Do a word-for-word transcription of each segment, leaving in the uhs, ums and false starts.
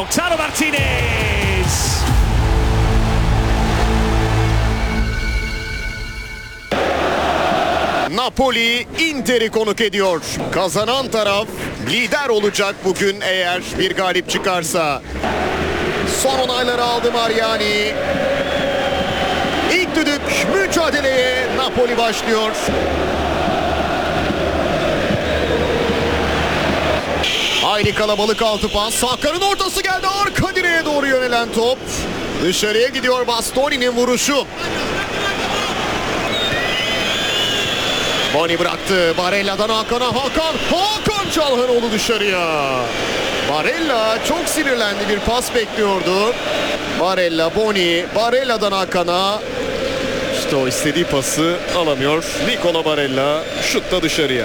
Lautaro Martinez. Napoli Inter'i konuk ediyor. Kazanan taraf lider olacak bugün eğer bir galip çıkarsa. Son onayları aldı Mariani. İlk düdük, mücadeleye Napoli başlıyor. Hayli kalabalık altı pas. Hakan'ın ortası geldi. Arka direğe doğru yönelen top. Dışarıya gidiyor Bastoni'nin vuruşu. Boni bıraktı. Barella'dan Hakan'a. Hakan. Hakan Çalhanoğlu dışarıya. Barella çok sinirlendi. Bir pas bekliyordu. Barella, Boni. Barella'dan Hakan'a. İşte o istediği pası alamıyor. Nicola Barella şutta dışarıya.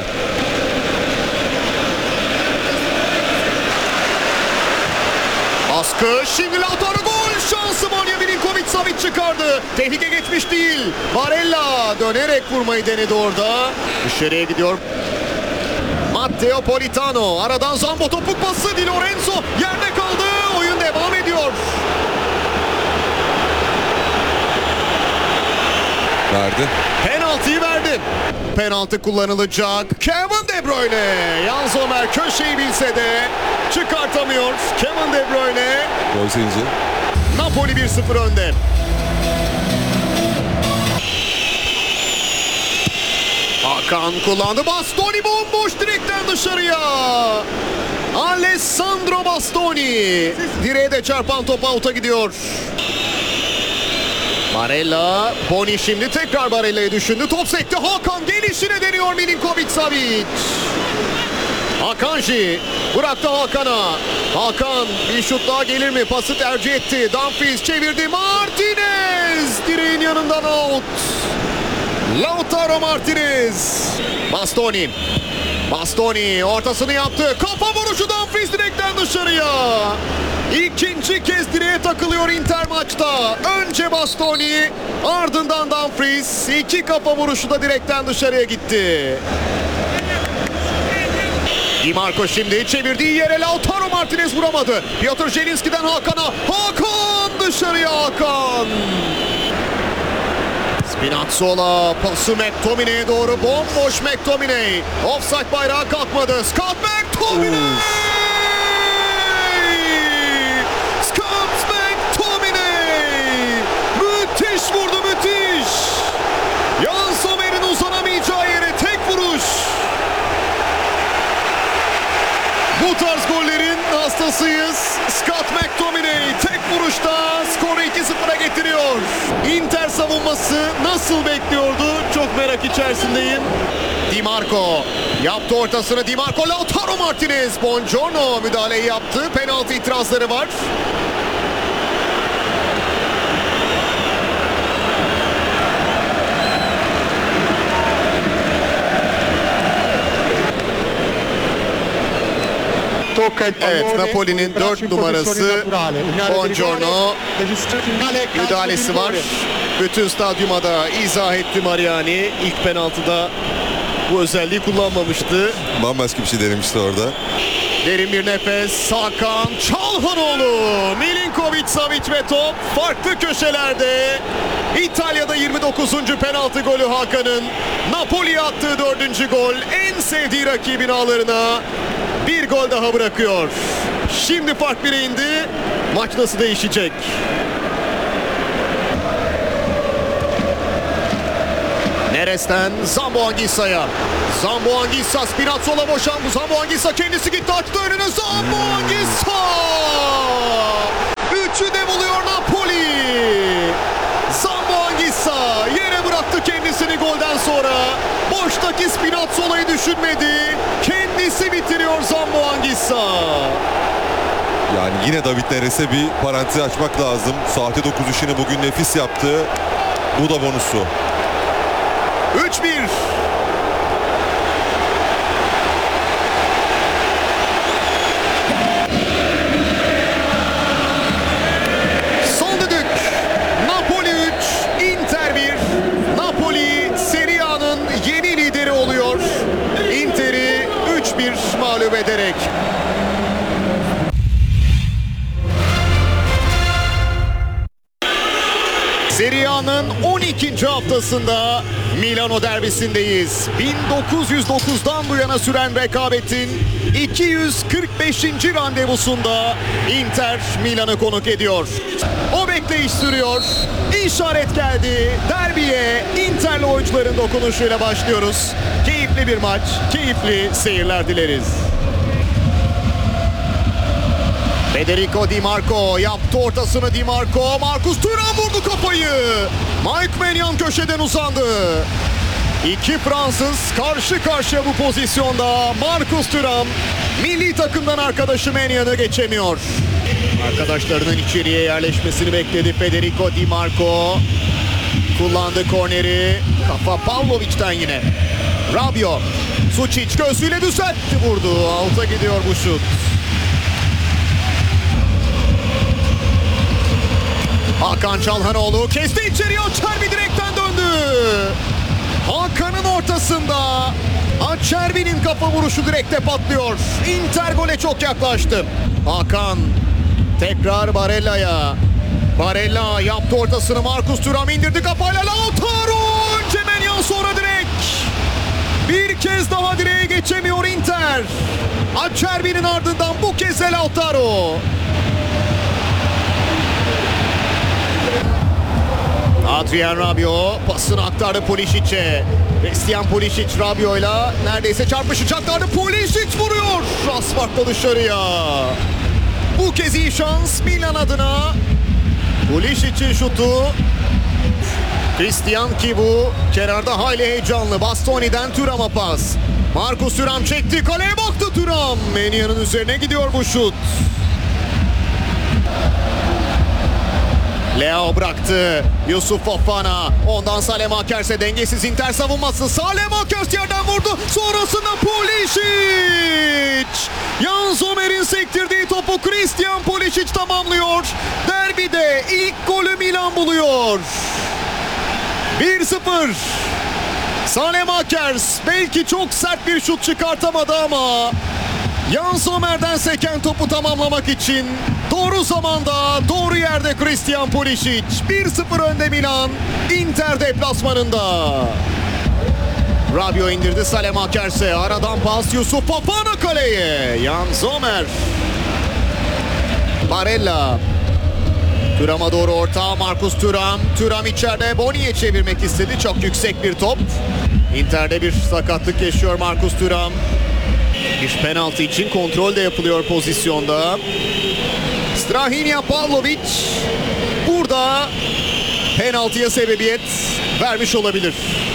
Baskı. Şimdi Lautaro gol. Şansı Vanja Milinković-Savić çıkardı. Tehlike geçmiş değil. Barella dönerek vurmayı denedi orada. Dışarıya gidiyor. Matteo Politano. Aradan Zambo topuk pası. Di Lorenzo yerde kaldı. Oyun devam ediyor. Verdi. Penaltıyı verdi. Penaltı kullanılacak. Kevin De Bruyne. Jan Sommer köşeyi bilse de çıkartamıyor. Kevin De Bruyne. Gol sevinci. Napoli bir sıfır önde. Hakan kullandı. Bastoni bomboş direkten dışarıya. Alessandro Bastoni. Direğe de çarpan top out'a gidiyor. Barella. Boni şimdi tekrar Barella'yı düşündü. Top sekti. Hakan gelişine deniyor Milinković-Savić. Hakanji bıraktı Hakan'a. Hakan bir şut daha gelir mi? Pası tercih etti. Dumfries çevirdi. Martinez direğin yanından out. Lautaro Martinez. Bastoni. Bastoni ortasını yaptı. Kafa vuruşu Dumfries direkten dışarıya. İkinci kez direğe takılıyor Inter maçta. Önce Bastoni, ardından Dumfries. İki kafa vuruşu da direkten dışarıya gitti. Di Marco şimdi çevirdiği yere Lautaro Martinez vuramadı. Piotr Zielinski'den Hakan'a. Hakan dışarıya Hakan. Spinazzola pası McTominay'e doğru. Bomboş McTominay. Offside bayrağı kalkmadı. Scott McTominay. Scott McTominay. Müthiş vurdu, müthiş. Jan Sommer'in uzanamayacağı yere tek vuruş. Bu tarz gollerin hastasıyız. Scott McTominay tek vuruşta skoru iki sıfıra getiriyor. Inter savunması nasıl bekliyordu? Çok merak içerisindeyim. Di Marco yaptı ortasını. Di Marco, Lautaro Martinez. Buongiorno müdahaleyi yaptı. Penaltı itirazları var. Evet, Napoli'nin dört numarası Buongiorno müdahalesi var. Bütün stadyuma da izah etti Mariani. İlk penaltıda bu özelliği kullanmamıştı. Bambaşka bir şey denemişti orada. Derin bir nefes. Hakan Çalhanoğlu. Milinković-Savić ve top farklı köşelerde. İtalya'da yirmi dokuzuncu penaltı golü Hakan'ın. Napoli'ye attığı dördüncü gol. En sevdiği rakibin ağlarına bir gol daha bırakıyor. Şimdi fark bire indi. Maç nasıl değişecek? Neres'ten Zamboanguissa'ya. Zamboanguissa, Spinazzola boşan. Bu Zamboanguissa kendisi gitti, açtı önüne. Zamboanguissa! Üçü de buluyor Napoli. Zamboanguissa yere bıraktı kendisini golden sonra. Boştaki Spinazzola'yı düşünmedi. Kendisi bitiriyor Zamboanguissa. Yani yine David Neres'e bir parantez açmak lazım. Sahte dokuz işini bugün nefis yaptı. Bu da bonusu. üç bir. Son düdük. Napoli üç, Inter bir. Napoli Serie A'nın yeni lideri oluyor. Inter'i üç bir mağlup ederek. ikinci haftasında Milano derbisindeyiz. bin dokuz yüz dokuzdan bu yana süren rekabetin iki yüz kırk beşinci randevusunda Inter Milan'ı konuk ediyor. O bekleyiş sürüyor. İşaret geldi. Derbiye Inter'li oyuncuların dokunuşuyla başlıyoruz. Keyifli bir maç, keyifli seyirler dileriz. Federico Di Marco yaptı ortasını. Di Marco, Marcus Thuram vurdu kafayı. Mike Maignan köşeden uzandı. İki Fransız karşı karşıya bu pozisyonda. Marcus Thuram milli takımdan arkadaşı Maignan'ı geçemiyor. Arkadaşlarının içeriye yerleşmesini bekledi Federico Di Marco. Kullandı korneri. Kafa Pavlovic'ten yine. Rabiot. Sučić göğsüyle düzeltti, vurdu. Alta gidiyor bu şut. Hakan Çalhanoğlu kesti içeriye, Acerbi direkten döndü. Hakan'ın ortasında Acerbi'nin kafa vuruşu direkte patlıyor. Inter gole çok yaklaştı. Hakan tekrar Barella'ya. Barella yaptı ortasını, Marcus Thuram indirdi kafayla. Lautaro önce Maignan, sonra direk. Bir kez daha direğe geçemiyor Inter. Acerbi'nin ardından bu kez de Lautaro. Adrian Rabiot pasını aktardı Pulisic'e. Christian Pulisic Rabiot'la neredeyse çarpışacaklardı. Pulisic vuruyor asfaltla dışarıya. Bu kez iyi şans Milan adına. Pulisic'in şutu. Christian ki bu kenarda hayli heyecanlı. Bastoni'den Thuram'a pas. Marcus Thuram çekti, kaleye baktı Thuram. Maignan'ın üzerine gidiyor bu şut. Leo bıraktı. Yusuf Fofana. Ondan Salemakers'e dengesiz Inter savunması. Saelemaekers yerden vurdu. Sonrasında Pulisic. Jan Sommer'in sektirdiği topu Christian Pulisic tamamlıyor. Derbide ilk golü Milan buluyor. bir sıfır. Saelemaekers belki çok sert bir şut çıkartamadı ama Jan Sommer'den seken topu tamamlamak için doğru zamanda, doğru yerde Christian Pulisic. bir sıfır önde Milan, Inter deplasmanında. Rabiot indirdi Saelemakers'e. Aradan pas, Yusuf Fofana kaleye. Jan Sommer. Barella. Thuram'a doğru orta, Marcus Thuram. Thuram içeride, Boni'ye çevirmek istedi. Çok yüksek bir top. Inter'de bir sakatlık yaşıyor Marcus Thuram. Bir penaltı için kontrol de yapılıyor pozisyonda. Strahinja Pavlovic burada penaltıya sebebiyet vermiş olabilir.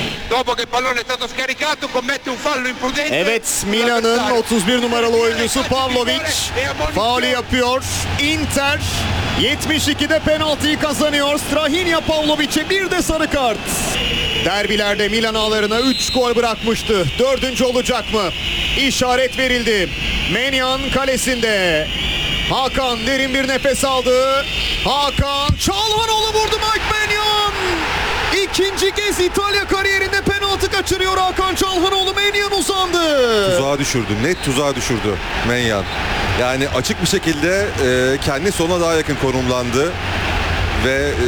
Evet, Milan'ın otuz bir numaralı oyuncusu Pavlovic faulü yapıyor. Inter yetmiş ikide penaltıyı kazanıyor. Strahinja Pavlovic'e bir de sarı kart. Derbilerde Milan ağlarına üç gol bırakmıştı. Dördüncü olacak mı? İşaret verildi. Maignan kalesinde. Hakan derin bir nefes aldı. Hakan Çalhanoğlu vurdu, Mike Maignan. İkinci kez İtalya kariyerinde penaltı kaçırıyor Hakan Çalhanoğlu. Maignan uzandı. Tuzağa düşürdü. Net tuzağa düşürdü Maignan. Yani açık bir şekilde e, kendi sonuna daha yakın konumlandı. Ve e,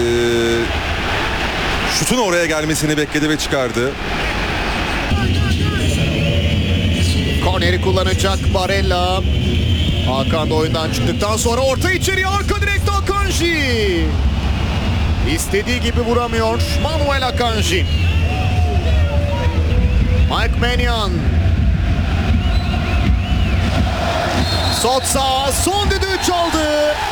şutun oraya gelmesini bekledi ve çıkardı. Korneri kullanacak Barella. Hakan da oyundan çıktıktan sonra orta içeriye, arka direkte Akanji. İstediği gibi vuramıyor Manuel Akanji. Mike Maignan. Sotsa son düdüğü çaldı.